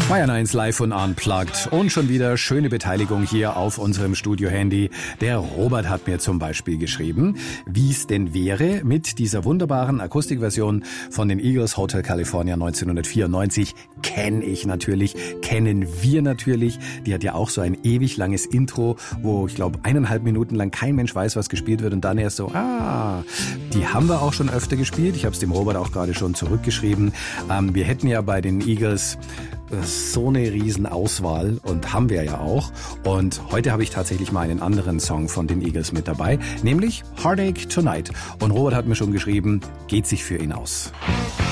Bayern 1 live und unplugged und schon wieder schöne Beteiligung hier auf unserem Studio-Handy. Der Robert hat mir zum Beispiel geschrieben, wie es denn wäre mit dieser wunderbaren Akustikversion von den Eagles Hotel California 1994. Kennen wir natürlich. Die hat ja auch so ein ewig langes Intro, wo ich glaube 1,5 Minuten lang kein Mensch weiß, was gespielt wird und dann erst so, die haben wir auch schon öfter gespielt. Ich habe es dem Robert auch gerade schon zurückgeschrieben. Wir hätten ja bei den Eagles so eine riesen Auswahl und haben wir ja auch. Und heute habe ich tatsächlich mal einen anderen Song von den Eagles mit dabei, nämlich Heartache Tonight. Und Robert hat mir schon geschrieben, geht sich für ihn aus.